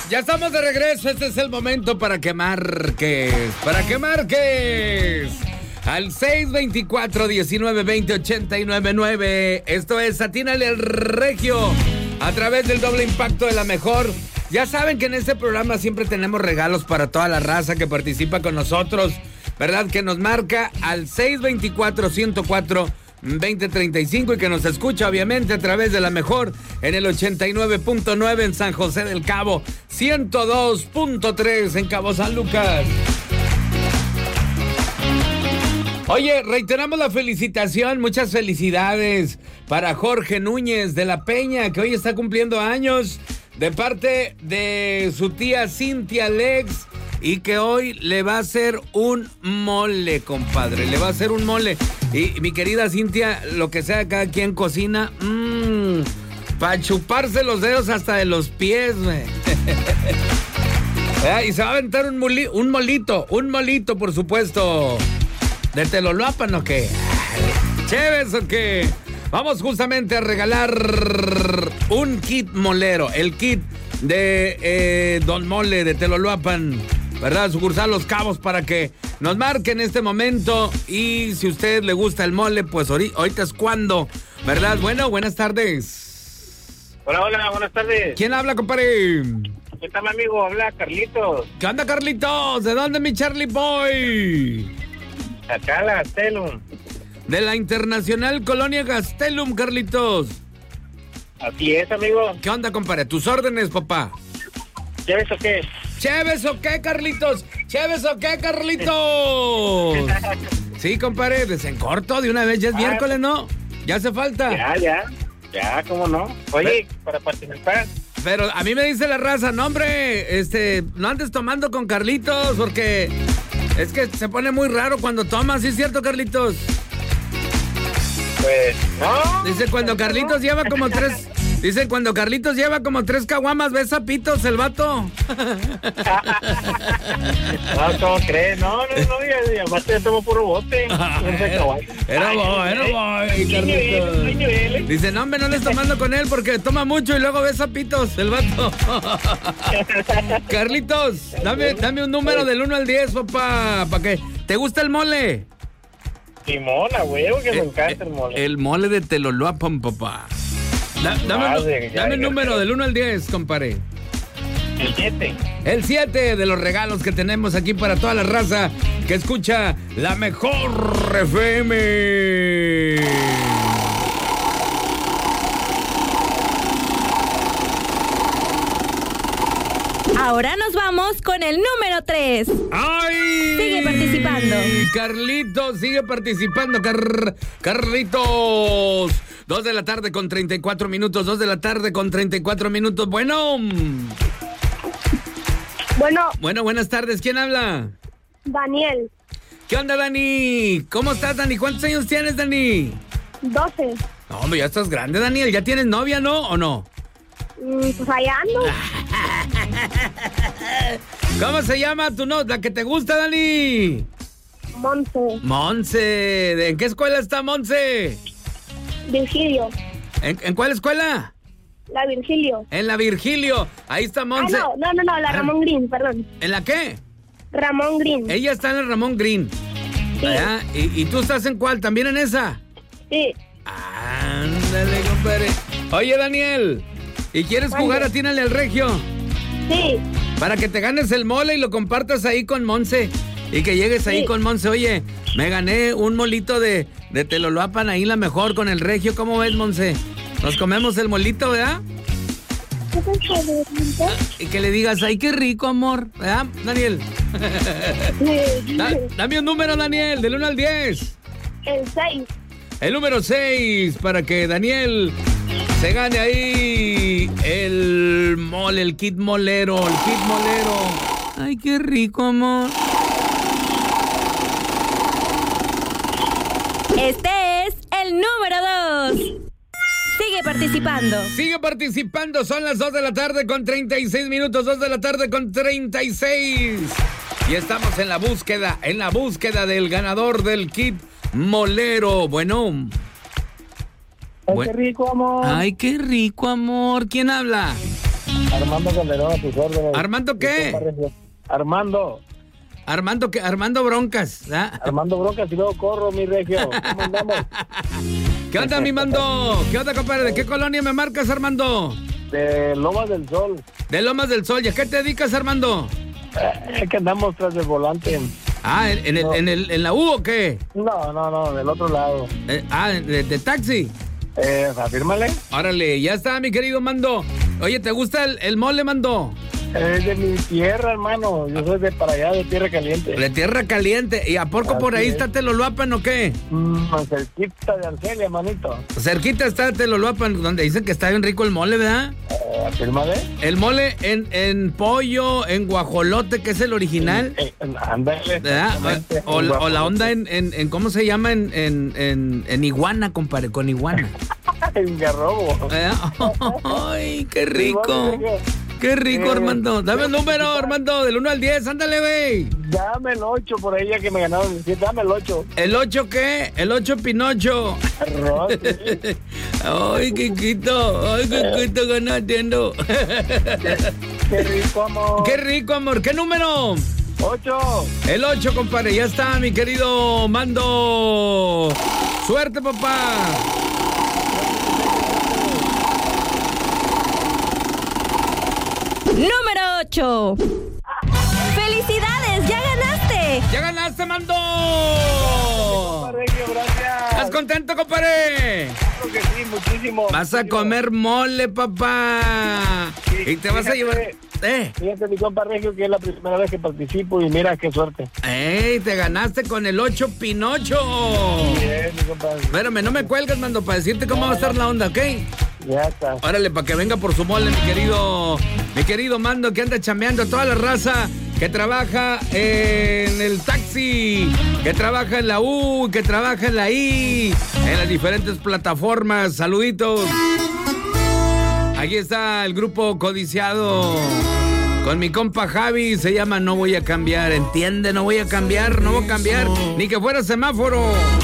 Ya estamos de regreso. Este es el momento para que marques. Al 624-1920-899. Esto es Atínale al Regio. A través del doble impacto de la mejor. Ya saben que en este programa siempre tenemos regalos para toda la raza que participa con nosotros. ¿Verdad? Que nos marca al 624-104-2035 y que nos escucha obviamente a través de la mejor en el 89.9 en San José del Cabo, 102.3 en Cabo San Lucas. Oye, reiteramos la felicitación, muchas felicidades para Jorge Núñez de la Peña, que hoy está cumpliendo años, de parte de su tía Cintia Lex, y que hoy le va a hacer un mole, compadre, le va a hacer un mole. Y mi querida Cintia, lo que sea cada quien cocina, para chuparse los dedos hasta de los pies, güey. Y se va a aventar un molito, por supuesto. ¿De Teloloapan o qué? ¿Chéves o qué? Vamos justamente a regalar un kit molero, el kit de Don Mole de Teloloapan, ¿verdad? Sucursal Los Cabos, para que nos marque en este momento. Y si a usted le gusta el mole, pues ahorita es cuando, ¿verdad? Bueno, buenas tardes. Hola, buenas tardes. ¿Quién habla, compadre? ¿Qué tal, amigo? Habla Carlitos. ¿Qué onda, Carlitos? ¿De dónde, mi Charlie Boy? Acá la Gastelum. De la Internacional Colonia Gastelum, Carlitos. Así es, amigo. ¿Qué onda, compadre? ¿Tus órdenes, papá? ¿Chéves o qué? ¿Chéves o qué, Carlitos? ¿Chéves o qué, Carlitos? Sí, compadre, desencorto de una vez, ya es miércoles, ¿no? Ya hace falta. Ya, ¿cómo no? Oye, para participar. Pero a mí me dice la raza, no, hombre, no andes tomando con Carlitos, porque es que se pone muy raro cuando tomas, ¿sí es cierto, Carlitos? Pues, no. Dice, cuando Carlitos lleva como tres... Dicen, cuando Carlitos lleva como 3 caguamas, ¿ves a pitos el vato? No, ¿cómo crees? No, ya aparte ya tomo puro bote. Era boy, Carlitos. Dice, no, hombre, no les tomando con él porque toma mucho y luego ves a pitos el vato. Carlitos, dame un número del 1 al 10, papá, ¿para qué? ¿Te gusta el mole? Simona, güey, que me encanta el mole. El mole de Teloloapan, papá. Dame un número del 1 al 10, compadre. El 7. El 7 de los regalos que tenemos aquí para toda la raza que escucha la mejor FM. Ahora nos vamos con el número 3. ¡Ay! Sigue participando. Carlitos, sigue participando. Carlitos. 2 de la tarde con 34 minutos. 2 de la tarde con 34 minutos. Bueno. Bueno, buenas tardes. ¿Quién habla? Daniel. ¿Qué onda, Dani? ¿Cómo estás, Dani? ¿Cuántos años tienes, Dani? 12. No, hombre, ya estás grande, Daniel. ¿Ya tienes novia, no? ¿O no? Pues allá ando. ¿Cómo se llama tu novia? ¿La que te gusta, Dani? Monse. ¿En qué escuela está Monse? Virgilio. ¿En cuál escuela? La Virgilio. En la Virgilio. Ahí está Monse. No, la Ramón Green, perdón. ¿En la qué? Ramón Green. Ella está en el Ramón Green. Sí. ¿Y tú estás en cuál? ¿También en esa? Sí. Ándale, compadre. Oye, Daniel, ¿y quieres jugar a Tínale al Regio? Sí. Para que te ganes el mole y lo compartas ahí con Monse. Y que llegues ahí con Monse. Oye, me gané un molito de Teloloapan ahí la mejor con el Regio. ¿Cómo ves, Monse? Nos comemos el molito, ¿verdad? Y que le digas, ay, qué rico, amor. ¿Verdad, Daniel? Dame un número, Daniel, del 1 al 10. El 6. El número 6, para que Daniel se gane ahí el mole, el kit molero. Ay, qué rico, amor. Este es el número 2. Sigue participando. Son las 2 de la tarde con 36 minutos. 2 de la tarde con 36. Y estamos en la búsqueda del ganador del kit molero. Bueno. Ay, qué rico, amor. Ay, qué rico, amor. ¿Quién habla? Armando Calderón, a tus órdenes. ¿Armando qué? Armando. Armando, ¿qué? Armando Broncas. ¿Ah? Armando Broncas y luego corro, mi regio. ¿Cómo andamos? ¿Qué onda, mi mando? ¿Qué onda, compadre? ¿De qué colonia me marcas, Armando? De Lomas del Sol. De Lomas del Sol. ¿Y a qué te dedicas, Armando? Es que andamos tras del volante. Ah, ¿en la U o qué? No, del otro lado. De taxi. Afírmale. Órale, ya está, mi querido Mando. Oye, ¿te gusta el mole, Mando? Es de mi tierra, hermano. Yo soy de para allá, de Tierra Caliente. De Tierra Caliente. ¿Y a poco por ahí está Teloluapan o qué? Cerquita de Argelia, manito. Cerquita está Teloluapan, donde dicen que está bien rico el mole, ¿verdad? Afírmale. El mole en pollo, en guajolote, que es el original. Ándale. O la onda en ¿cómo se llama? En iguana, compadre, con iguana. En garrobo. Ay, qué rico. Qué rico, Armando. Dame el número, Armando, del 1 al 10. Ándale, güey. Dame el 8 por ahí, ya que me ganaron el 7. Dame el 8. ¿El 8 qué? El 8 Pinocho. Ay, Kikito. Ay, Kikito, que no entiendo. Qué rico, amor. Qué rico, amor. ¿Qué número? 8. El 8, compadre. Ya está, mi querido Mando. Suerte, papá. Número 8. ¡Felicidades! ¡Ya ganaste! ¡Ya ganaste, Mando! Regio, gracias. ¿Estás contento, compadre? Claro que sí, muchísimo. Vas a comer mole, papá. Sí, y te vas a llevar... Fíjate, mi compa Regio, que es la primera vez que participo y mira qué suerte. ¡Ey! Te ganaste con el 8 Pinocho. Bien, mi compa. Espérame, no me cuelgas, Mando, para decirte cómo va a estar la onda, ¿ok? Ya está. Órale, para que venga por su mole, mi querido Mando, que anda chambeando toda la raza, que trabaja en el taxi, que trabaja en la U, que trabaja en la I, en las diferentes plataformas. Saluditos. Aquí está el grupo codiciado con mi compa Javi, se llama No Voy a Cambiar, ¿entiende? No voy a cambiar, no voy a cambiar, ni que fuera semáforo.